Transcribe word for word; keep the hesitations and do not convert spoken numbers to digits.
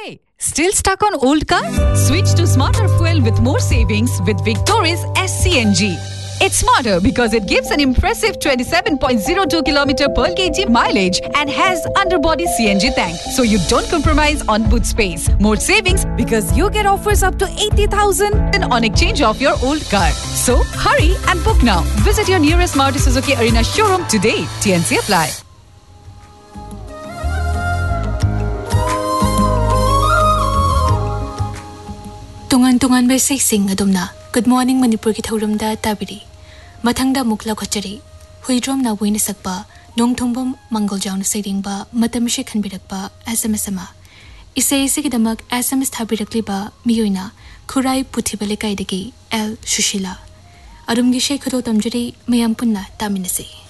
Hey, still stuck on old car? Switch to smarter fuel with more savings with Victorious S C N G. It's smarter because it gives an impressive twenty-seven point zero two kilometer per kg mileage and has underbody C N G tank, so you don't compromise on boot space. More savings because you get offers up to eighty thousand on exchange of your old car. So hurry and book now. Visit your nearest Maruti Suzuki Arena showroom today. T N C apply. Tungan-tungan by sing adumna. Good morning Manipur ki thauramda tabiri. Mathangda mukla khachari. Huidrom na win sakpa. Nong thumbam mangal jawn sayingba. Matam she khanbirakba. S M S ama. Isay ise kidamak S M S thabirakli ba. Miyoina. Kurai puthibale kaidagi. L. Shushila. Arumgi she khato tamjari mayam punna taminasi.